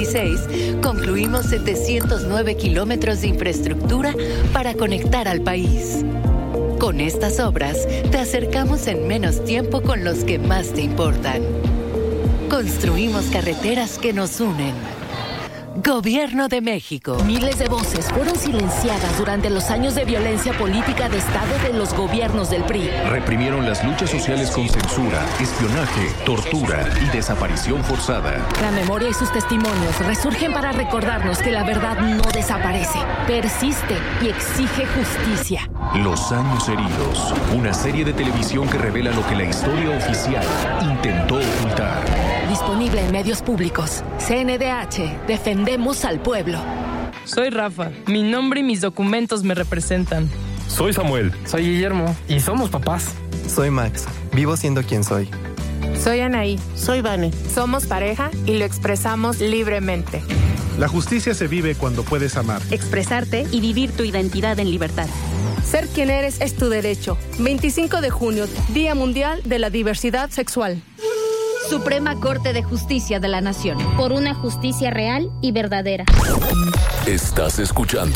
2016, concluimos 709 kilómetros de infraestructura para conectar al país. Con estas obras, te acercamos en menos tiempo con los que más te importan. Construimos carreteras que nos unen. Gobierno de México. Miles de voces fueron silenciadas durante los años de violencia política de Estado de los gobiernos del PRI. Reprimieron las luchas sociales con censura, espionaje, tortura y desaparición forzada. La memoria y sus testimonios resurgen para recordarnos que la verdad no desaparece, persiste y exige justicia. Los años heridos. Una serie de televisión que revela lo que la historia oficial intentó ocultar. Disponible en medios públicos. CNDH. Defendemos al pueblo. Soy Rafa. Mi nombre y mis documentos me representan. Soy Samuel. Soy Guillermo. Y somos papás. Soy Max. Vivo siendo quien soy. Soy Anaí. Soy Vane. Somos pareja y lo expresamos libremente. La justicia se vive cuando puedes amar, expresarte y vivir tu identidad en libertad. Ser quien eres es tu derecho. 25 de junio, Día Mundial de la Diversidad Sexual. Suprema Corte de Justicia de la Nación. Por una justicia real y verdadera. Estás escuchando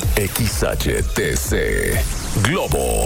XHTC Globo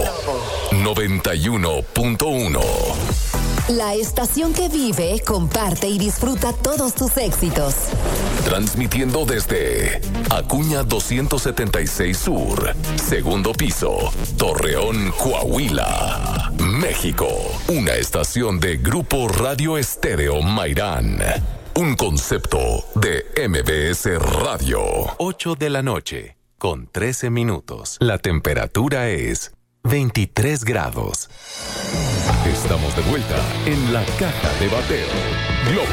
91.1. La estación que vive, comparte y disfruta todos tus éxitos. Transmitiendo desde Acuña 276 Sur, segundo piso, Torreón, Coahuila, México. Una estación de Grupo Radio Estéreo Mairán. Un concepto de MBS Radio. 8 de la noche, con 13 minutos. La temperatura es 23 grados. Estamos de vuelta en la caja de bateo. Globo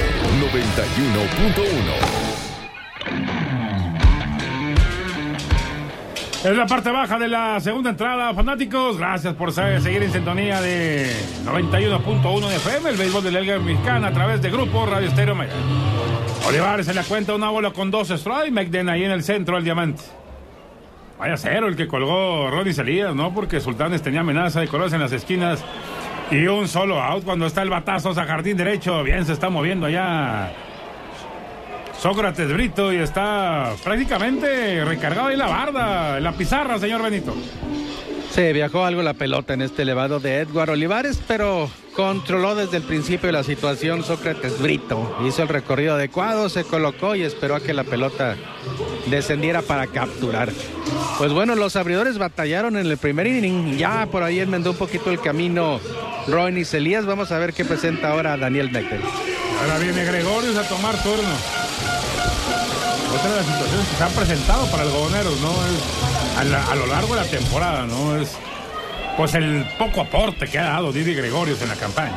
91.1. Es la parte baja de la segunda entrada, fanáticos. Gracias por seguir en sintonía de 91.1 de FM, el béisbol de la Liga Mexicana a través de Grupo Radio Estéreo Mairán. Olivares se le cuenta una bola con 2 strikes. McDen ahí en el centro al diamante. Vaya cero el que colgó Ronnie Selías, ¿no? Porque Sultanes tenía amenaza de colores en las esquinas. Y un solo out cuando está el batazo a jardín derecho. Bien se está moviendo allá Sócrates Brito y está prácticamente recargado ahí la barda, en la pizarra, señor Benito. Sí, viajó algo la pelota en este elevado de Edgar Olivares, pero controló desde el principio la situación Sócrates Brito. Hizo el recorrido adecuado, se colocó y esperó a que la pelota descendiera para capturar. Pues bueno, los abridores batallaron en el primer inning. Ya por ahí enmendó un poquito el camino Ronnie Selías. Vamos a ver qué presenta ahora Daniel McDen. Ahora viene Gregorius a tomar turno. Otra de las situaciones que se han presentado para el Goboneros, ¿no? Es a lo largo de la temporada, ¿no? Es pues el poco aporte que ha dado Didi Gregorius en la campaña.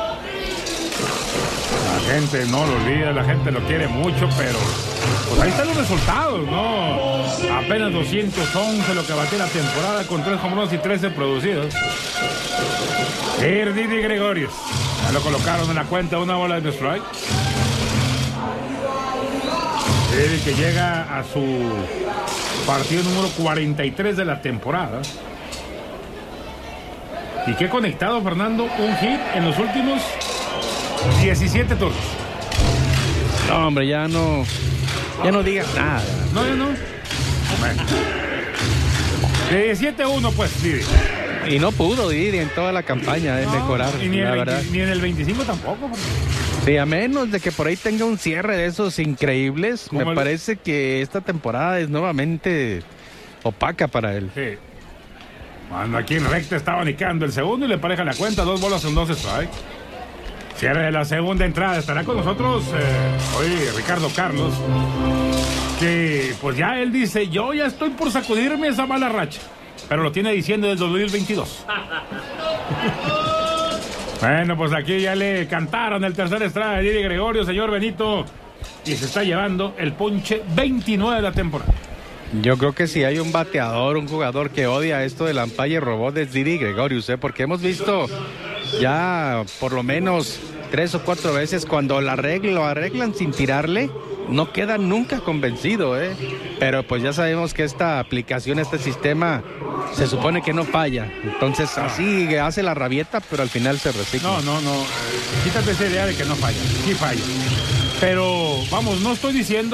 La gente no lo olvida, la gente lo quiere mucho, pero pues ahí están los resultados, ¿no? Apenas 211 lo que batió la temporada con 3 home runs y 13 producidos. Didi Gregorius. Ya lo colocaron en la cuenta, una bola de strike. Didi que llega a su partido número 43 de la temporada. Y que ha conectado, Fernando, un hit en los últimos 17 turnos. No, hombre, ya no digas nada. No, ya no. Bueno. De 17-1, pues, Didi. Y no pudo Didi en toda la campaña de mejorar, y ni la verdad. Ni en el 25 tampoco. Sí, a menos de que por ahí tenga un cierre de esos increíbles, me parece que esta temporada es nuevamente opaca para él. Sí. Cuando aquí en recta estaba nicando el segundo y le pareja la cuenta, 2 bolas en 2 strikes. Cierre de la segunda entrada. Estará con nosotros hoy Ricardo Carlos, que pues ya él dice, yo ya estoy por sacudirme esa mala racha, pero lo tiene diciendo desde 2022. Bueno, pues aquí ya le cantaron el tercer strike a Didi Gregorio, señor Benito, y se está llevando el ponche 29 de la temporada. Yo creo que si hay un bateador, un jugador que odia esto del umpire robot es Didi Gregorius, porque hemos visto ya por lo menos 3 o 4 veces cuando lo arreglan sin tirarle, no queda nunca convencido, pero pues ya sabemos que esta aplicación, este sistema, se supone que no falla. Entonces así hace la rabieta, pero al final se recicla. No. Quítate esa idea de que no falla. Sí falla. Pero vamos, no estoy diciendo